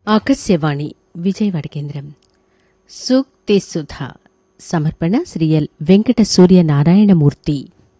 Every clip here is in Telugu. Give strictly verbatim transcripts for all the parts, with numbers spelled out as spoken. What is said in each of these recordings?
ఆకాశవాణి విజయవాడ కేంద్రం. సూక్తి సుధ సమర్పణ శ్రీ ఎల్ వెంకట సూర్య నారాయణమూర్తి.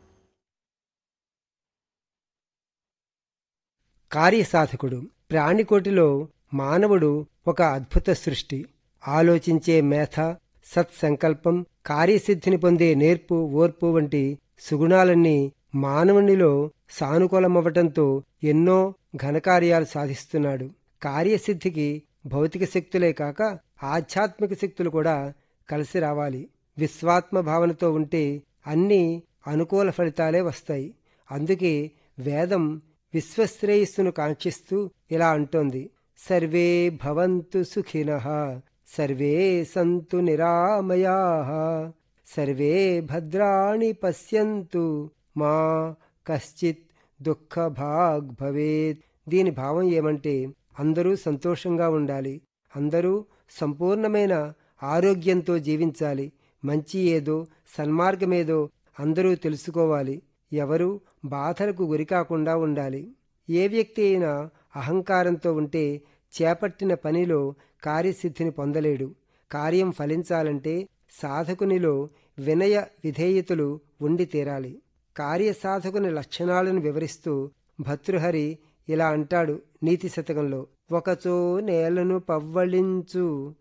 కార్యసాధకుడు. ప్రాణికోటిలో మానవుడు ఒక అద్భుత సృష్టి. ఆలోచించే మేధ, సత్సంకల్పం, కార్యసిద్ధిని పొందే నేర్పు, ఓర్పు వంటి సుగుణాలన్నీ మానవునిలో సానుకూలమవ్వటంతో ఎన్నో ఘనకార్యాలు సాధిస్తున్నాడు. కార్యసిద్ధికి భౌతిక శక్తులే కాక ఆధ్యాత్మిక శక్తులు కూడా కలిసి రావాలి. విశ్వాత్మ భావనతో ఉంటే అన్ని అనుకూల ఫలితాలే వస్తాయి. అందుకే వేదం విశ్వశ్రేయస్సును కాంక్షిస్తూ ఇలా అంటోంది: సర్వే భవంతు సుఖినః, సర్వే సంతు నిరామయాః, సర్వే భద్రాణి పశ్యంతు, మా కశ్చిత్ దుఃఖభాగ్ భవేత్. దీని భావం ఏమంటే అందరూ సంతోషంగా ఉండాలి, అందరూ సంపూర్ణమైన ఆరోగ్యంతో జీవించాలి, మంచి ఏదో సన్మార్గమేదో అందరూ తెలుసుకోవాలి, ఎవరూ బాధలకు గురికాకుండా ఉండాలి. ఏ వ్యక్తి అయినా అహంకారంతో ఉంటే చేపట్టిన పనిలో కార్యసిద్ధిని పొందలేడు. కార్యం ఫలించాలంటే సాధకునిలో వినయ విధేయతలు ఉండి తీరాలి. కార్యసాధకుని లక్షణాలను వివరిస్తూ భర్తృహరి ఇలా అంటాడు నీతి శతకంలో: ఒకచో నేలను పవ్వళించు,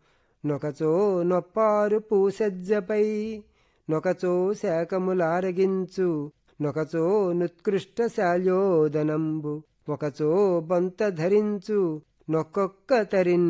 నొకచో నొప్పారు పూసజ్జపై, నొకచో శాకములారగించు, నొకచో నుత్కృష్ట శాల్యోదనంబు, ఒకచో బొంత ధరించు, నొక్కొక్క తరిన్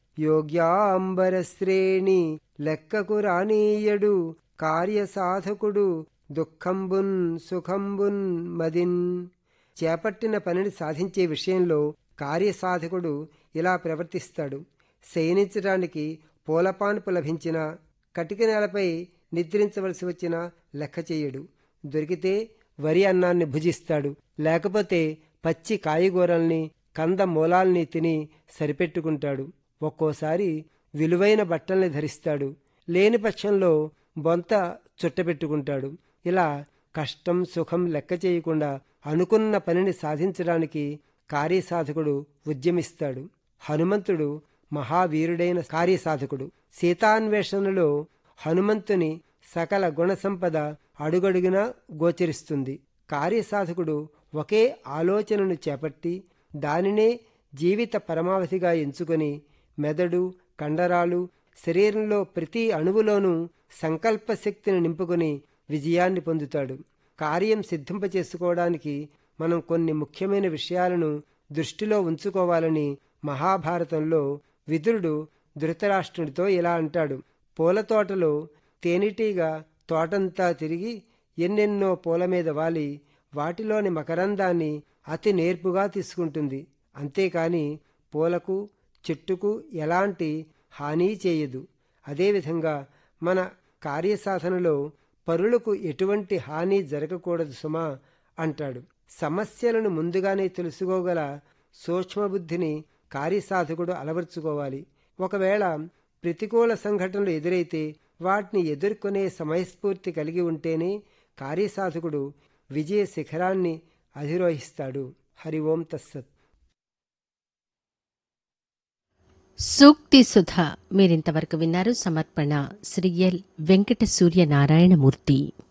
యోగ్యాంబర శ్రేణి, లెక్కకు రానీయడు కార్యసాధకుడు, దుఃఖంబున్ సుఖంబున్ మదిన్. చేపట్టిన పనిని సాధించే విషయంలో కార్యసాధకుడు ఇలా ప్రవర్తిస్తాడు: శయనించడానికి పూలపాన్పు లభించిన, కటిక నేలపై నిద్రించవలసి వచ్చినా లెక్క చేయడు. దొరికితే వరి అన్నాన్ని భుజిస్తాడు, లేకపోతే పచ్చి కాయగూరల్ని కంద మూలాల్ని తిని సరిపెట్టుకుంటాడు. ఒక్కోసారి విలువైన బట్టల్ని ధరిస్తాడు, లేని పక్షంలో బొంత చుట్టపెట్టుకుంటాడు. ఇలా కష్టం సుఖం లెక్క చేయకుండా అనుకున్న పనిని సాధించడానికి కార్యసాధకుడు ఉద్యమిస్తాడు. హనుమంతుడు మహావీరుడైన కార్యసాధకుడు. సీతాన్వేషణలో హనుమంతుని సకల గుణసంపద అడుగడుగునా గోచరిస్తుంది. కార్యసాధకుడు ఒకే ఆలోచనను చేపట్టి దానినే జీవిత పరమావధిగా ఎంచుకొని మెదడు, కండరాలు, శరీరంలో ప్రతి అణువులోనూ సంకల్పశక్తిని నింపుకొని విజయాన్ని పొందుతాడు. కార్యం సిద్ధింపచేసుకోవడానికి మనం కొన్ని ముఖ్యమైన విషయాలను దృష్టిలో ఉంచుకోవాలని మహాభారతంలో విదురుడు ధృతరాష్ట్రుడితో ఇలా అంటాడు: పూల తోటలో తేనెటీగ తోటంతా తిరిగి ఎన్నెన్నో పూల మీద వాలి వాటిలోని మకరందాన్ని అతి నేర్పుగా తీసుకుంటుంది. అంతేకాని పూలకు చెట్టుకు ఎలాంటి హాని చేయదు. అదేవిధంగా మన కార్యసాధనలో పరులకు ఎటువంటి హాని జరగకూడదు సుమా అంటాడు. సమస్యలను ముందుగానే తెలుసుకోగల సూక్ష్మబుద్ధిని కార్యసాధకుడు అలవర్చుకోవాలి. ఒకవేళ ప్రతికూల సంఘటనలు ఎదురైతే వాటిని ఎదుర్కొనే సమయస్ఫూర్తి కలిగి ఉంటేనే కార్యసాధకుడు విజయ శిఖరాన్ని అధిరోహిస్తాడు. హరి ఓం తస్సత్. సూక్తి సుధ మీరింతవరకు విన్నారు. సమర్పణ శ్రీ ఎల్ వెంకట సూర్య నారాయణమూర్తి.